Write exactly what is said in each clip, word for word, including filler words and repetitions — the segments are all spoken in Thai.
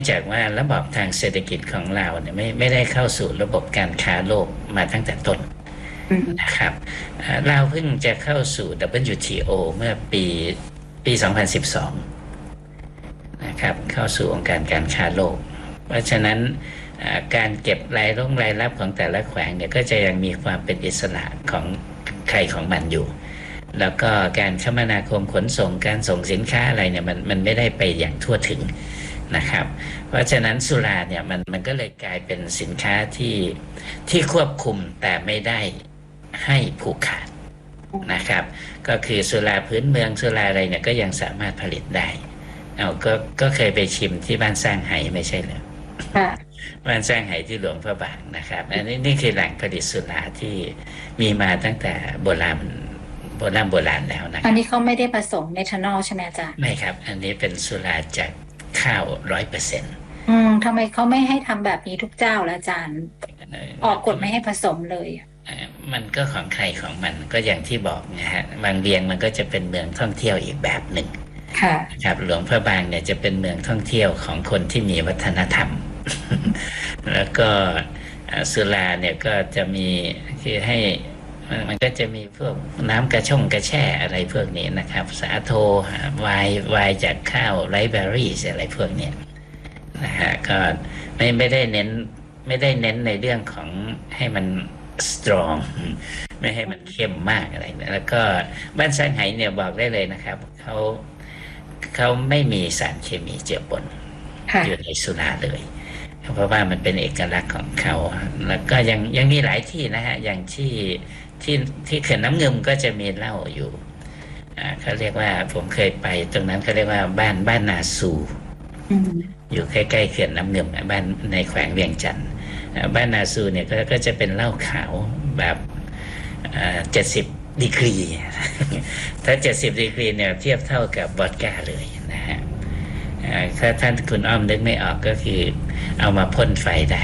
จากว่าระบบทางเศรษฐกิจของเราเนี่ยไม่ไม่ได้เข้าสู่ระบบการค้าโลกมาตั้งแต่ต้นนะครับเราเพิ่งจะเข้าสู่ ดับเบิลยู ที โอ เมื่อปีปี สองพันสิบสอง นะครับเข้าสู่องค์การการค้าโลกเพราะฉะนั้นการเก็บรายร่งรายรับของแต่ละแขวงเนี่ยก็จะยังมีความเป็นอิสระของใครของมันอยู่แล้วก็การคมนาคมขนส่งการส่งสินค้าอะไรเนี่ยมันมันไม่ได้ไปอย่างทั่วถึงนะครับเพราะฉะนั้นสุราเนี่ยมันมันก็เลยกลายเป็นสินค้าที่ที่ควบคุมแต่ไม่ได้ให้ผูกขาดนะครับก็คือสุราพื้นเมืองสุราอะไรเนี่ยก็ยังสามารถผลิตได้เอาก็ก็เคยไปชิมที่บ้านสร้างไหไม่ใช่เหรอบ้านสร้างไหที่หลวงพระบางนะครับอันนี้นี่คือแหล่งผลิตสุราที่มีมาตั้งแต่โบราณโบราณโบราณแล้วนะอันนี้เขาไม่ได้ผสมเมทานอลใช่ไหมอาจารย์ไม่ครับอันนี้เป็นสุราจากข้าวร้อยเปอร์เซ็นต์อืมทำไมเขาไม่ให้ทำแบบนี้ทุกเจ้าแล้วอาจารย์ออกกฎไม่ให้ผสมเลยมันก็ของใครของมันก็อย่างที่บอกนะฮะบางเวียงมันก็จะเป็นเมืองท่องเที่ยวอีกแบบหนึ่งครับหลวงพระบางเนี่ยจะเป็นเมืองท่องเที่ยวของคนที่มีวัฒนธรรมแล้วก็สุราเนี่ยก็จะมีคือให้มันก็จะมีพวกน้ำกระช่องกระแช่อะไรพวกนี้นะครับสาโทไวน์ไวน์จากข้าวไรซ์เบอร์รี่อะไรพวกนี้นะฮะก็ไม่ไม่ได้เน้นไม่ได้เน้นในเรื่องของให้มันสตรองไม่ให้มันเข้มมากอะไรนะแล้วก็บ้านสร้างไหเนี่ยบอกได้เลยนะครับเขาเขาไม่มีสารเคมีเจือปนอยู่ในสุราเลยเพราะว่ามันเป็นเอกลักษณ์ของเขาแล้วก็ยังยังมีหลายที่นะฮะอย่างที่ที่ที่เขื่อนน้ำเงิมก็จะมีเหล้าอยู่อ่าเขาเรียกว่าผมเคยไปตรงนั้นเขาเรียกว่าบ้านบ้านนาซูอยู่ใกล้ๆเขื่อนน้ำเงิมบ้านในแขวงเวียงจันทร์บ้านนาซูเนี่ยก็ก็จะเป็นเหล้าขาวแบบเจ็ดสิบดีกรีถ้าเจ็ดสิบดีกรีเนี่ยเทียบเท่ากับวอดก้าเลยนะฮะถ้าท่านคุณอ้อมนึกไม่ออกก็คือเอามาพ่นไฟได้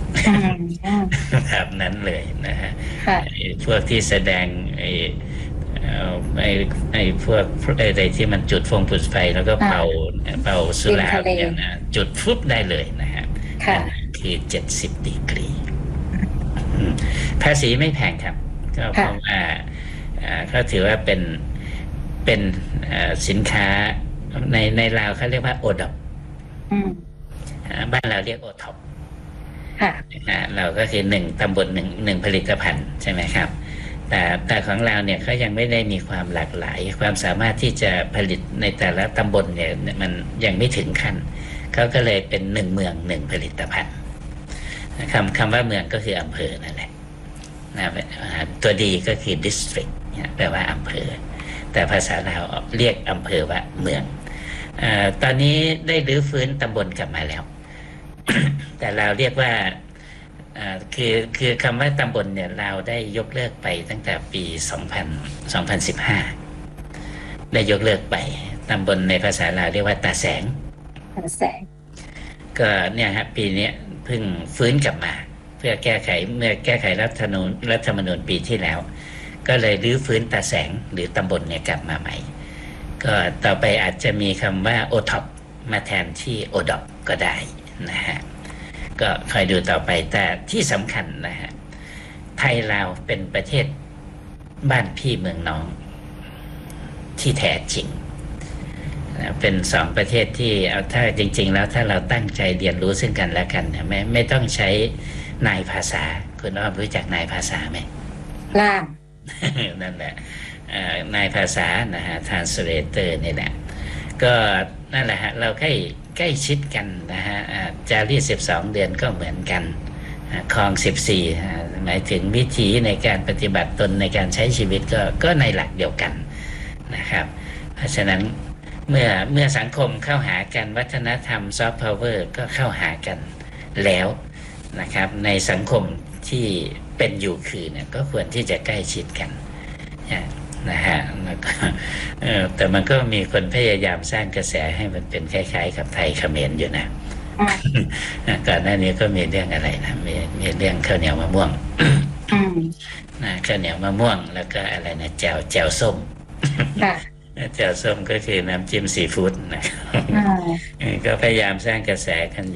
แบบนั้นเลยนะฮะพวกที่แสดงไอ้ไอ้ไอ้พวกอะไรที่มันจุดฟงจุดไฟแล้วก็เป่าเป่าสุราเนี่ยนะจุดฟุบได้เลยนะฮะคือเจ็ดสิบดีกรีภาษีไม่แพงครับก็เพราะว่าเขาถือว่าเป็นเป็นสินค้าในในลาวเขาเรียกว่าโอดอปบ้านเราเรียกโอท็อปเราก็คือหนึ่งตำบลหนึ่งหนึ่งผลิตภัณฑ์ใช่ไหมครับแต่แต่ของเราเนี่ยเขายังไม่ได้มีความหลากหลายความสามารถที่จะผลิตในแต่ละตำบลเนี่ยมันยังไม่ถึงขั้นเขาก็เลยเป็นหนึ่งเมืองหนึ่งผลิตภัณฑ์คำคำว่าเมืองก็คืออำเภอนั่นแหละนะตัวดีก็คือ district แปลว่าอำเภอแต่ภาษาลาวเรียกอำเภอว่าเมืองตอนนี้ได้รื้อฟื้นตำบลกลับมาแล้ว แต่เราเรียกว่าคือคือคำว่าตำบลเนี่ยเราได้ยกเลิกไปตั้งแต่ปีสองพัน สองพันสิบห้าได้ยกเลิกไปตำบลในภาษาลาวเรียกว่าตาแสงตาแสงก็เนี่ยฮะปีนี้เพิ่งฟื้นกลับมาเพื่อแก้ไขเมื่อแก้ไขรัฐธรรมนูญรัฐธรรมนูญปีที่แล้วก็เลยรื้อฟื้นตาแสงหรือตำบลเนี่ยกลับมาใหม่ก็ต่อไปอาจจะมีคำว่าโอท็อปมาแทนที่โอดอปก็ได้นะฮะก็คอยดูต่อไปแต่ที่สำคัญนะฮะไทยลาวเป็นประเทศบ้านพี่เมืองน้องที่แท้จริงนะเป็นสองประเทศที่เอาถ้าจริงๆแล้วถ้าเราตั้งใจเรียนรู้ซึ่งกันและกันไม่ไม่ต้องใช้นายภาษาคุณอ้อมรู้จักนายภาษาไหมล่ามนั่นแหละนายภาษานะฮะ translator นี่แหละก็นั่นแหละฮะเราใกล้ใกล้ชิดกันนะฮะจารีตสิบสองเดือนก็เหมือนกันคลองสิบสี่หมายถึงวิธีในการปฏิบัติตนในการใช้ชีวิตก็ก็ในหลักเดียวกันนะครับเพราะฉะนั้นเมื่อเมื่อสังคมเข้าหากันวัฒนธรรมซอฟต์พาวเวอร์ก็เข้าหากันแล้วนะครับในสังคมที่เป็นอยู่คือเนี่ยก็ควรที่จะใกล้ชิดกันนะฮะแล้วก็แต่มันก็มีคนพยายามสร้างกระแสให้มันเป็นคล้ายๆกับไทยเขมรอยู่นะก่อนหน้านี้ก็มีเรื่องอะไรนะมีมีเรื่องข้าวเหนียวมะม่วงนะข้าวเหนียวมะม่วงแล้วก็อะไรนะแจ่วแจ่วส้มแจ่วส้มก็คือน้ำจิ้มซีฟู้ดนะครับก็พยายามสร้างกระแสกัน